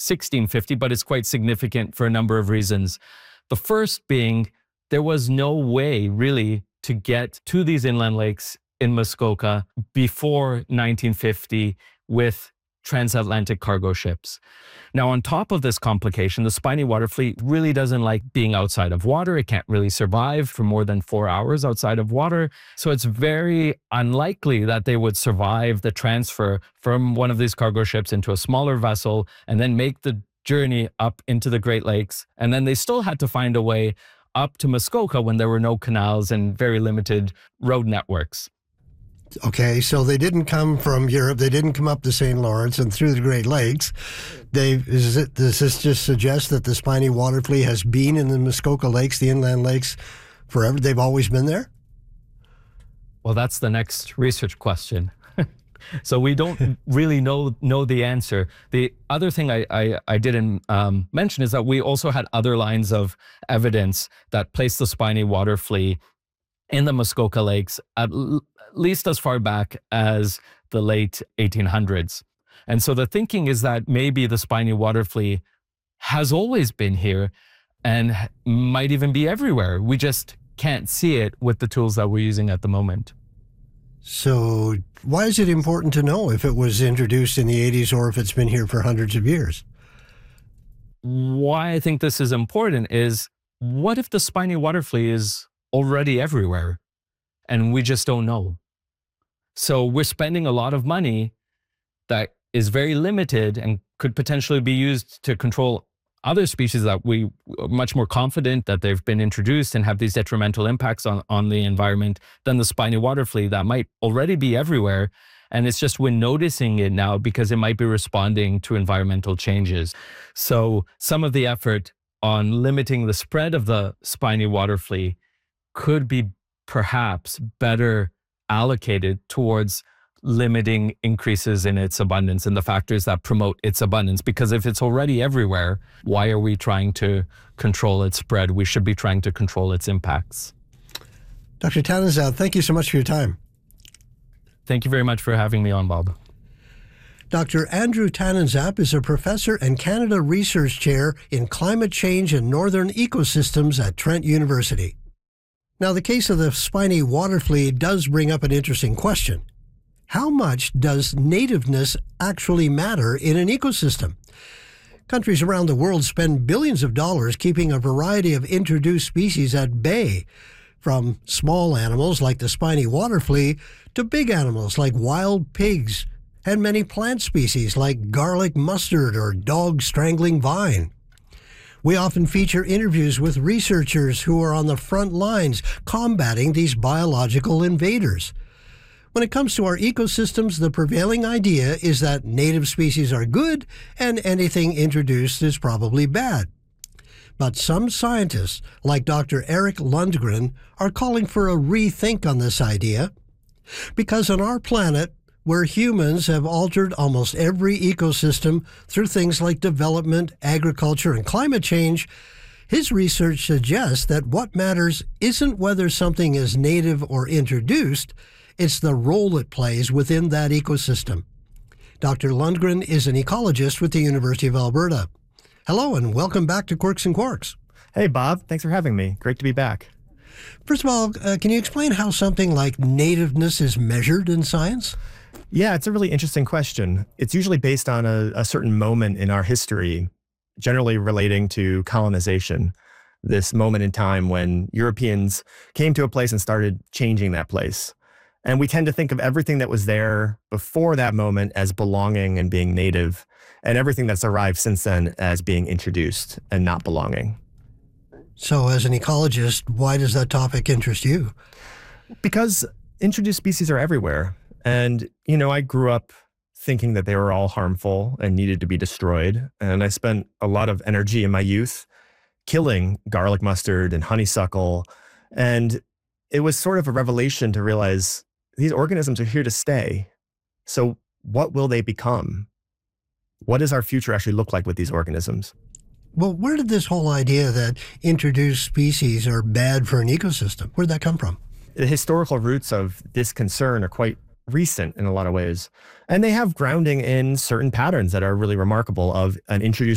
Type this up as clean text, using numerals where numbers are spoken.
1650, but it's quite significant for a number of reasons. The first being there was no way really to get to these inland lakes in Muskoka before 1950 with transatlantic cargo ships. Now, on top of this complication, the spiny water fleet really doesn't like being outside of water. It can't really survive for more than 4 hours outside of water. So it's very unlikely that they would survive the transfer from one of these cargo ships into a smaller vessel and then make the journey up into the Great Lakes. And then they still had to find a way up to Muskoka when there were no canals and very limited road networks. Okay, so they didn't come from Europe. They didn't come up the St. Lawrence and through the Great Lakes. Does this just suggest that the spiny water fleet has been in the Muskoka Lakes, the inland lakes, forever? They've always been there? Well, that's the next research question. So we don't really know the answer. The other thing I didn't mention is that we also had other lines of evidence that placed the spiny water flea in the Muskoka Lakes at least as far back as the late 1800s. And so the thinking is that maybe the spiny water flea has always been here and might even be everywhere. We just can't see it with the tools that we're using at the moment. So why is it important to know if it was introduced in the 80s or if it's been here for hundreds of years? Why I think this is important is, what if the spiny water flea is already everywhere and we just don't know? So we're spending a lot of money that is very limited and could potentially be used to control other species that we are much more confident that they've been introduced and have these detrimental impacts on the environment than the spiny water flea that might already be everywhere. And it's just we're noticing it now because it might be responding to environmental changes. So some of the effort on limiting the spread of the spiny water flea could be perhaps better allocated towards limiting increases in its abundance and the factors that promote its abundance. Because if it's already everywhere, why are we trying to control its spread? We should be trying to control its impacts. Dr. Tannenzapp, thank you so much for your time. Thank you very much for having me on, Bob. Dr. Andrew Tannenzapp is a professor and Canada Research Chair in Climate Change and Northern Ecosystems at Trent University. Now, the case of the spiny water flea does bring up an interesting question. How much does nativeness actually matter in an ecosystem? Countries around the world spend billions of dollars keeping a variety of introduced species at bay, from small animals like the spiny water flea to big animals like wild pigs and many plant species like garlic mustard or dog strangling vine. We often feature interviews with researchers who are on the front lines combating these biological invaders. When it comes to our ecosystems, the prevailing idea is that native species are good and anything introduced is probably bad. But some scientists, like Dr. Erik Lundgren, are calling for a rethink on this idea. Because on our planet, where humans have altered almost every ecosystem through things like development, agriculture, and climate change, his research suggests that what matters isn't whether something is native or introduced, it's the role it plays within that ecosystem. Dr. Lundgren is an ecologist with the University of Alberta. Hello, and welcome back to Quirks and Quarks. Hey, Bob. Thanks for having me. Great to be back. First of all, can you explain how something like nativeness is measured in science? Yeah, it's a really interesting question. It's usually based on a certain moment in our history, generally relating to colonization, this moment in time when Europeans came to a place and started changing that place. And we tend to think of everything that was there before that moment as belonging and being native, and everything that's arrived since then as being introduced and not belonging. So as an ecologist, why does that topic interest you? Because introduced species are everywhere. And, you know, I grew up thinking that they were all harmful and needed to be destroyed. And I spent a lot of energy in my youth killing garlic mustard and honeysuckle. And it was sort of a revelation to realize these organisms are here to stay. So what will they become? What does our future actually look like with these organisms? Well, where did this whole idea that introduced species are bad for an ecosystem, where did that come from? The historical roots of this concern are quite recent in a lot of ways. And they have grounding in certain patterns that are really remarkable of an introduced